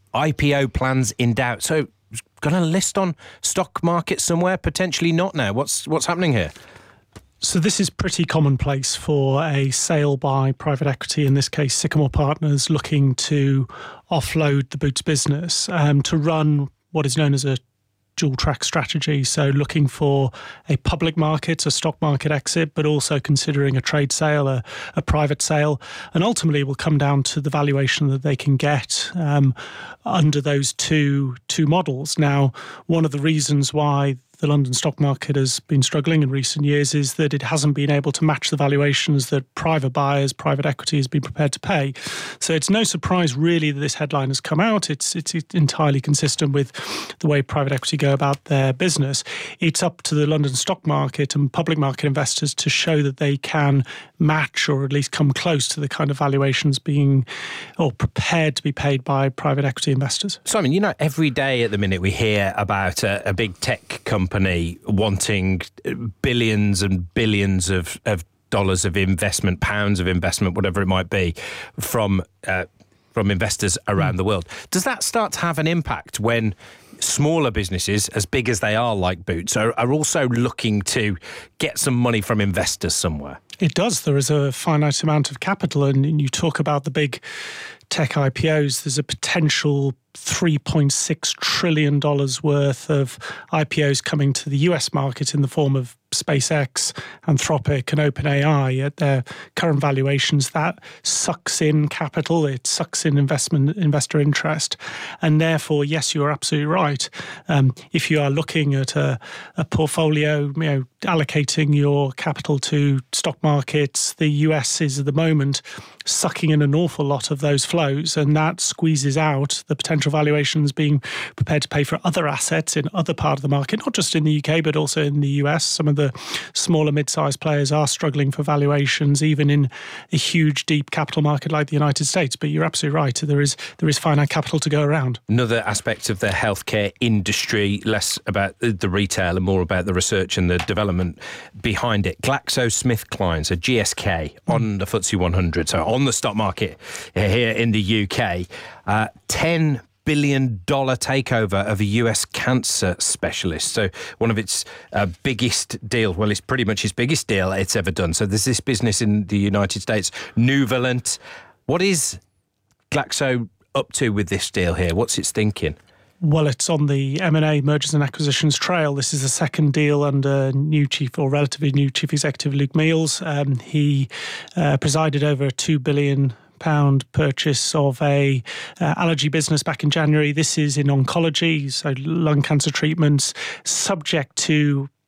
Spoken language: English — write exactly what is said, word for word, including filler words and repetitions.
I P O plans in doubt. So, going to list on stock market somewhere? Potentially not now. What's what's happening here? So this is pretty commonplace for a sale by private equity, in this case Sycamore Partners, looking to offload the Boots business um, to run what is known as a dual track strategy. So looking for a public market, a stock market exit, but also considering a trade sale, a, a private sale. And ultimately it will come down to the valuation that they can get um, under those two, two models. Now, one of the reasons why the London stock market has been struggling in recent years is that it hasn't been able to match the valuations that private buyers, private equity has been prepared to pay. So it's no surprise really that this headline has come out. It's it's entirely consistent with the way private equity go about their business. It's up to the London stock market and public market investors to show that they can match or at least come close to the kind of valuations being or prepared to be paid by private equity investors. Simon, you know, every day at the minute we hear about a, a big tech company company wanting billions and billions of, of dollars of investment, pounds of investment, whatever it might be, from uh, from investors around mm. the world. Does that start to have an impact when smaller businesses, as big as they are, like Boots, are, are also looking to get some money from investors somewhere? It does. There is a finite amount of capital, and you talk about the big tech I P Os. There's a potential three point six trillion dollars worth of I P Os coming to the U S market in the form of SpaceX, Anthropic and OpenAI at their current valuations. That sucks in capital, it sucks in investment investor interest. And therefore, yes, you're absolutely right. Um, if you are looking at a, a portfolio, you know, allocating your capital to stock markets, the U S is at the moment sucking in an awful lot of those flows, and that squeezes out the potential valuations being prepared to pay for other assets in other part of the market, not just in the U K, but also in the U S. Some of the smaller mid-sized players are struggling for valuations, even in a huge, deep capital market like the United States. But you're absolutely right. There is there is finite capital to go around. Another aspect of the healthcare industry, less about the retail and more about the research and the development behind it. GlaxoSmithKline, so G S K, on the F T S E one hundred, so on the stock market here in the U K. Uh, ten billion dollars takeover of a U S cancer specialist. So one of its uh, biggest deals, well, it's pretty much its biggest deal it's ever done. So there's this business in the United States, Nuvalent. What is Glaxo up to with this deal here? What's its thinking? Well, it's on the M and A, mergers and acquisitions trail. This is the second deal under new chief, or relatively new chief executive, Luke Meals. Um, he uh, presided over a two billion pound purchase of a uh, allergy business back in January. This is in oncology, so lung cancer treatments, subject to